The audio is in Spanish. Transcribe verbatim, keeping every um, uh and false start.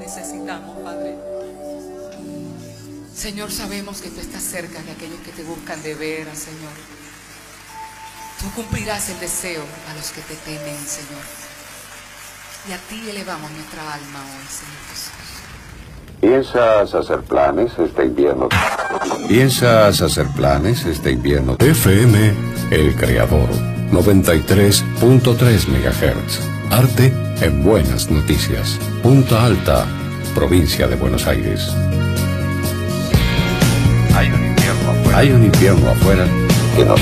necesitamos, Padre. Señor, sabemos que tú estás cerca de aquellos que te buscan de veras, Señor. Tú cumplirás el deseo a los que te temen, Señor. Y a ti elevamos nuestra alma hoy, Señor Jesús. ¿Piensas hacer planes este invierno? ¿Piensas hacer planes este invierno? F M El Creador, noventa y tres punto tres megahertz. Arte en buenas noticias. Punta Alta, provincia de Buenos Aires. Hay un invierno afuera. Hay un invierno afuera que nos